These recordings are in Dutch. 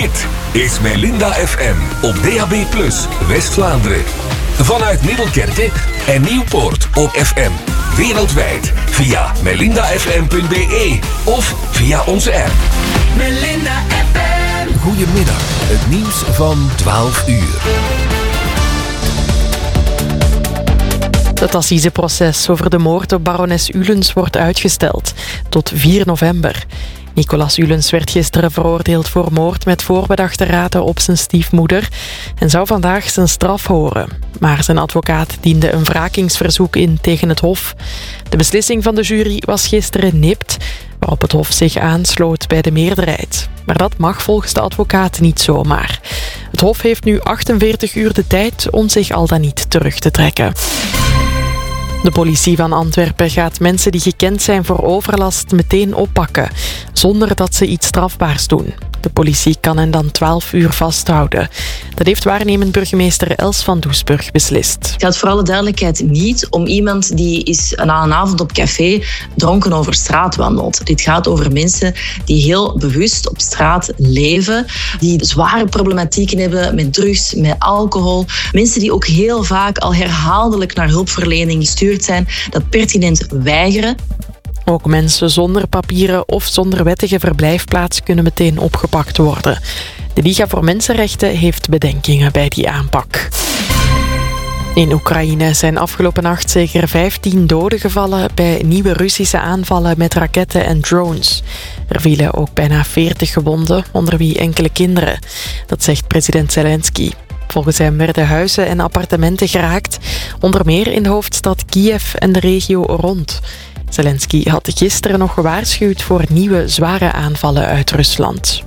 Dit is Melinda FM op DAB+, West-Vlaanderen. Vanuit Middelkerke en Nieuwpoort op FM. Wereldwijd via melindafm.be of via onze app. Melinda FM. Goedemiddag, het nieuws van 12 uur. Het assiseproces over de moord op barones Ulens wordt uitgesteld tot 4 november. Nicolas Ulens werd gisteren veroordeeld voor moord met voorbedachte raden op zijn stiefmoeder en zou vandaag zijn straf horen. Maar zijn advocaat diende een wrakingsverzoek in tegen het Hof. De beslissing van de jury was gisteren nipt, waarop het Hof zich aansloot bij de meerderheid. Maar dat mag volgens de advocaat niet zomaar. Het Hof heeft nu 48 uur de tijd om zich al dan niet terug te trekken. De politie van Antwerpen gaat mensen die gekend zijn voor overlast meteen oppakken, zonder dat ze iets strafbaars doen. De politie kan hen dan 12 uur vasthouden. Dat heeft waarnemend burgemeester Els van Doesburg beslist. Het gaat voor alle duidelijkheid niet om iemand die is na een avond op café dronken over straat wandelt. Dit gaat over mensen die heel bewust op straat leven, die zware problematieken hebben met drugs, met alcohol. Mensen die ook heel vaak al herhaaldelijk naar hulpverlening gestuurd zijn, dat pertinent weigeren. Ook mensen zonder papieren of zonder wettige verblijfplaats kunnen meteen opgepakt worden. De Liga voor Mensenrechten heeft bedenkingen bij die aanpak. In Oekraïne zijn afgelopen nacht zeker 15 doden gevallen bij nieuwe Russische aanvallen met raketten en drones. Er vielen ook bijna 40 gewonden, onder wie enkele kinderen. Dat zegt president Zelensky. Volgens hem werden huizen en appartementen geraakt, onder meer in de hoofdstad Kiev en de regio rond. Zelensky had gisteren nog gewaarschuwd voor nieuwe zware aanvallen uit Rusland.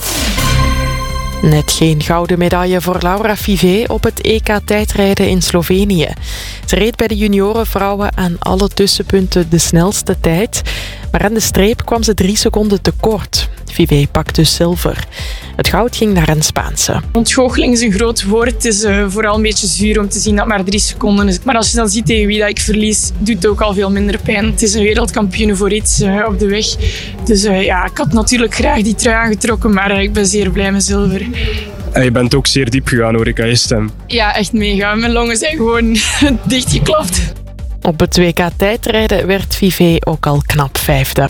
Net geen gouden medaille voor Laura Vivet op het EK tijdrijden in Slovenië. Ze reed bij de juniorenvrouwen aan alle tussenpunten de snelste tijd, maar aan de streep kwam ze 3 seconden tekort. Vivet pakte zilver. Het goud ging naar een Spaanse. Ontgoocheling is een groot woord. Het is vooral een beetje zuur om te zien dat maar 3 seconden is. Maar als je dan ziet tegen wie dat ik verlies, doet het ook al veel minder pijn. Het is een wereldkampioen voor iets op de weg. Dus ik had natuurlijk graag die trui aangetrokken, maar ik ben zeer blij met zilver. En je bent ook zeer diep gegaan, hoor ik aan je stem. Ja, echt mega. Mijn longen zijn gewoon dichtgeklapt. Op het WK tijdrijden werd Vivet ook al knap 5e.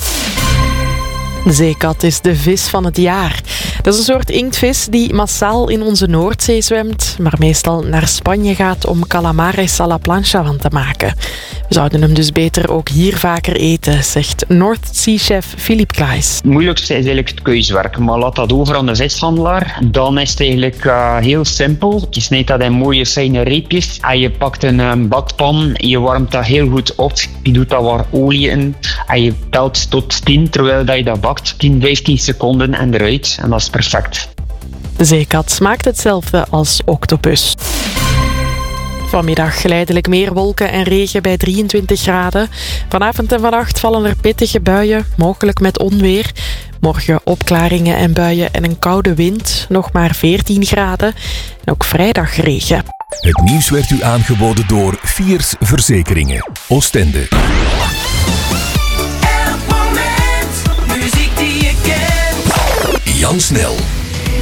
De zeekat is de vis van het jaar. Dat is een soort inktvis die massaal in onze Noordzee zwemt, maar meestal naar Spanje gaat om calamares à la plancha van te maken. We zouden hem dus beter ook hier vaker eten, zegt North Sea-chef Philip Klaes. Het moeilijkste is eigenlijk het keuswerk, maar laat dat over aan de vishandelaar. Dan is het eigenlijk heel simpel. Je snijdt dat in mooie fijne reepjes en je pakt een bakpan, je warmt dat heel goed op, je doet daar wat olie in en je telt tot 10 terwijl dat je dat bakt. 10-15 seconden en eruit en dat is perfect. De zeekat smaakt hetzelfde als octopus. Vanmiddag geleidelijk meer wolken en regen bij 23 graden. Vanavond en vannacht vallen er pittige buien, mogelijk met onweer. Morgen opklaringen en buien en een koude wind, nog maar 14 graden. En ook vrijdag regen. Het nieuws werd u aangeboden door Fiers Verzekeringen. Oostende. Jan Snel.